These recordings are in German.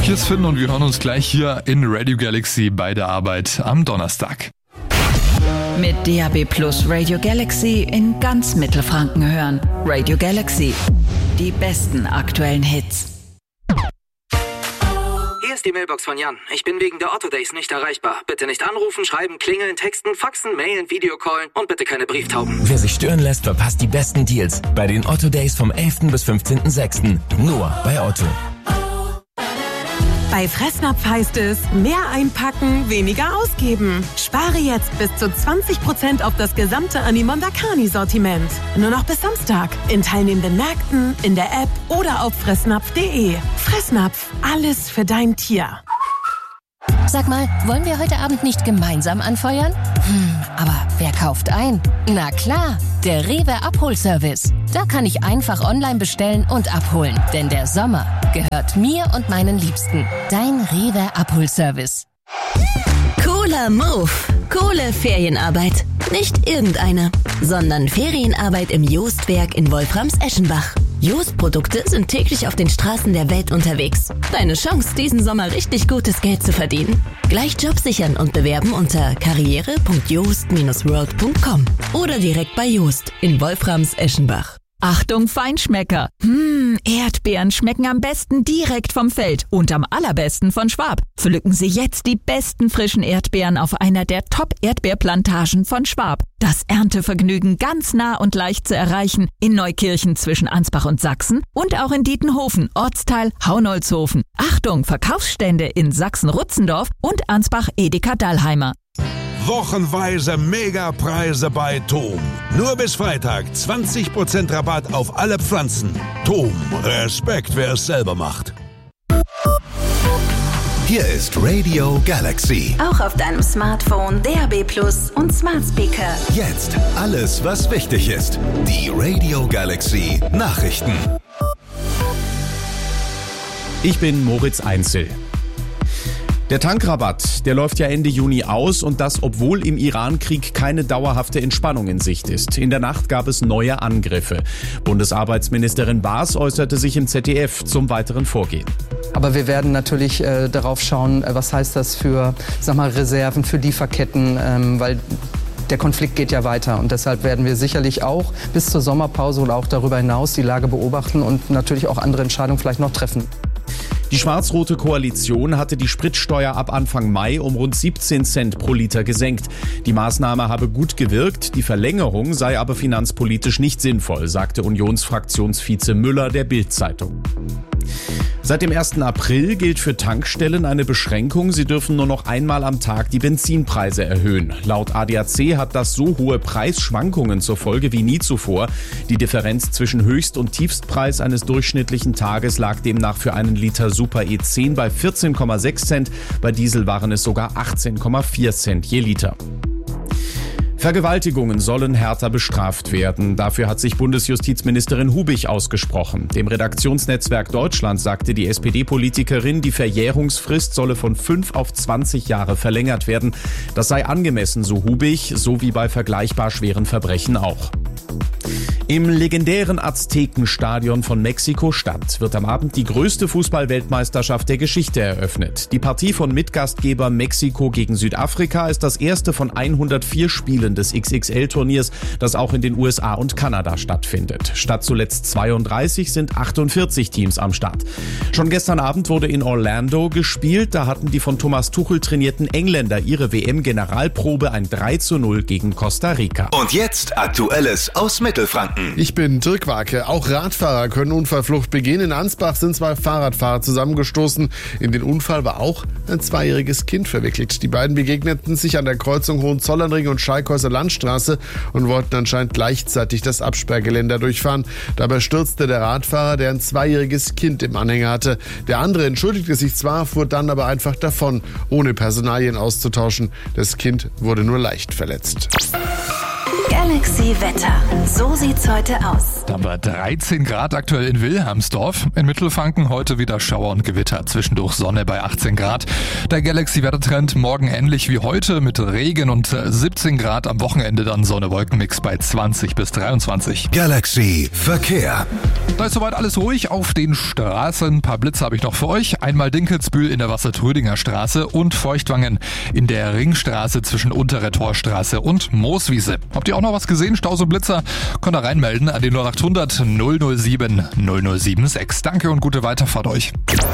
Hier ist Finn und wir hören uns gleich hier in Radio Galaxy bei der Arbeit am Donnerstag. Mit DAB+ Radio Galaxy in ganz Mittelfranken hören. Radio Galaxy. Die besten aktuellen Hits. Hier ist die Mailbox von Jan. Ich bin wegen der Otto Days nicht erreichbar. Bitte nicht anrufen, schreiben, klingeln, texten, faxen, mailen, Videocallen und bitte keine Brieftauben. Wer sich stören lässt, verpasst die besten Deals bei den Otto Days vom 11. bis 15.06. Nur bei Otto. Bei Fressnapf heißt es, mehr einpacken, weniger ausgeben. Spare jetzt bis zu 20% auf das gesamte Animondakani-Sortiment. Nur noch bis Samstag. In teilnehmenden Märkten, in der App oder auf fressnapf.de. Fressnapf, alles für dein Tier. Sag mal, wollen wir heute Abend nicht gemeinsam anfeuern? Aber wer kauft ein? Na klar, der Rewe Abholservice. Da kann ich einfach online bestellen und abholen. Denn der Sommer gehört mir und meinen Liebsten. Dein Rewe Abholservice. Cooler Move. Coole Ferienarbeit. Nicht irgendeine, sondern Ferienarbeit im Joostwerk in Wolframs-Eschenbach. Jost-Produkte sind täglich auf den Straßen der Welt unterwegs. Deine Chance, diesen Sommer richtig gutes Geld zu verdienen? Gleich Job sichern und bewerben unter karriere.joost-world.com oder direkt bei Joost in Wolframs-Eschenbach. Achtung Feinschmecker! Erdbeeren schmecken am besten direkt vom Feld und am allerbesten von Schwab. Pflücken Sie jetzt die besten frischen Erdbeeren auf einer der Top-Erdbeerplantagen von Schwab. Das Erntevergnügen ganz nah und leicht zu erreichen in Neukirchen zwischen Ansbach und Sachsen und auch in Dietenhofen, Ortsteil Haunolzhofen. Achtung, Verkaufsstände in Sachsen-Rutzendorf und Ansbach-Edeka-Dallheimer. Wochenweise Megapreise bei TOM. Nur bis Freitag 20% Rabatt auf alle Pflanzen. TOM, Respekt, wer es selber macht. Hier ist Radio Galaxy. Auch auf deinem Smartphone, DAB+ und Smart Speaker. Jetzt alles, was wichtig ist. Die Radio Galaxy Nachrichten. Ich bin Moritz Einzel. Der Tankrabatt, der läuft ja Ende Juni aus und das, obwohl im Iran-Krieg keine dauerhafte Entspannung in Sicht ist. In der Nacht gab es neue Angriffe. Bundesarbeitsministerin Baas äußerte sich im ZDF zum weiteren Vorgehen. Aber wir werden natürlich darauf schauen, was heißt das für, Reserven, für Lieferketten, weil der Konflikt geht ja weiter und deshalb werden wir sicherlich auch bis zur Sommerpause oder auch darüber hinaus die Lage beobachten und natürlich auch andere Entscheidungen vielleicht noch treffen. Die schwarz-rote Koalition hatte die Spritsteuer ab Anfang Mai um rund 17 Cent pro Liter gesenkt. Die Maßnahme habe gut gewirkt, die Verlängerung sei aber finanzpolitisch nicht sinnvoll, sagte Unionsfraktionsvize Müller der Bild-Zeitung. Seit dem 1. April gilt für Tankstellen eine Beschränkung. Sie dürfen nur noch einmal am Tag die Benzinpreise erhöhen. Laut ADAC hat das so hohe Preisschwankungen zur Folge wie nie zuvor. Die Differenz zwischen Höchst- und Tiefstpreis eines durchschnittlichen Tages lag demnach für einen Liter Super E10 bei 14,6 Cent. Bei Diesel waren es sogar 18,4 Cent je Liter. Vergewaltigungen sollen härter bestraft werden. Dafür hat sich Bundesjustizministerin Hubich ausgesprochen. Dem Redaktionsnetzwerk Deutschland sagte die SPD-Politikerin, die Verjährungsfrist solle von 5 auf 20 Jahre verlängert werden. Das sei angemessen, so Hubich, so wie bei vergleichbar schweren Verbrechen auch. Im legendären Aztekenstadion von Mexiko-Stadt wird am Abend die größte Fußball-Weltmeisterschaft der Geschichte eröffnet. Die Partie von Mitgastgeber Mexiko gegen Südafrika ist das erste von 104 Spielen des XXL-Turniers, das auch in den USA und Kanada stattfindet. Statt zuletzt 32 sind 48 Teams am Start. Schon gestern Abend wurde in Orlando gespielt. Da hatten die von Thomas Tuchel trainierten Engländer ihre WM-Generalprobe, ein 3:0 gegen Costa Rica. Und jetzt Aktuelles aus Mittelfranken. Ich bin Dirk Warke. Auch Radfahrer können Unfallflucht begehen. In Ansbach sind 2 Fahrradfahrer zusammengestoßen. In den Unfall war auch ein 2-jähriges Kind verwickelt. Die beiden begegneten sich an der Kreuzung Hohenzollernring und Schalkhäuser Landstraße und wollten anscheinend gleichzeitig das Absperrgeländer durchfahren. Dabei stürzte der Radfahrer, der ein 2-jähriges Kind im Anhänger hatte. Der andere entschuldigte sich zwar, fuhr dann aber einfach davon, ohne Personalien auszutauschen. Das Kind wurde nur leicht verletzt. Galaxy Wetter. So sieht's heute aus. Da haben wir 13 Grad aktuell in Wilhelmsdorf. In Mittelfranken heute wieder Schauer und Gewitter. Zwischendurch Sonne bei 18 Grad. Der Galaxy-Wettertrend morgen ähnlich wie heute mit Regen und 17 Grad. Am Wochenende dann Sonne-Wolkenmix bei 20 bis 23. Galaxy Verkehr. Da ist soweit alles ruhig auf den Straßen. Ein paar Blitze habe ich noch für euch. Einmal Dinkelsbühl in der Wassertrödinger Straße und Feuchtwangen in der Ringstraße zwischen Untere Torstraße und Mooswiese. Habt ihr auch noch was gesehen? Staus und Blitzer? Könnt ihr reinmelden an den 0800 007 0076. Danke und gute Weiterfahrt euch.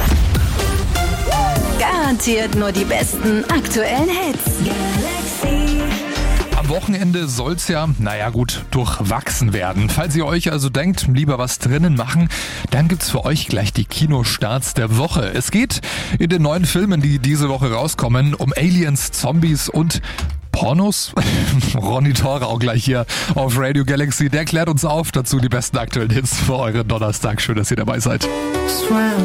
Garantiert nur die besten aktuellen Hits. Galaxy. Am Wochenende soll's ja, durchwachsen werden. Falls ihr euch also denkt, lieber was drinnen machen, dann gibt's für euch gleich die Kinostarts der Woche. Es geht in den neuen Filmen, die diese Woche rauskommen, um Aliens, Zombies und Pornos? Ronny Thorau gleich hier auf Radio Galaxy. Der klärt uns auf. Dazu die besten aktuellen Hits für euren Donnerstag. Schön, dass ihr dabei seid.